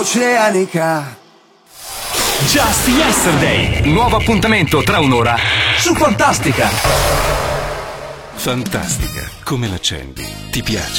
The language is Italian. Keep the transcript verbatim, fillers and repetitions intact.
Oceanica. Just Yesterday, nuovo appuntamento tra un'ora su Fantastica. Fantastica, come l'accendi? Ti piace?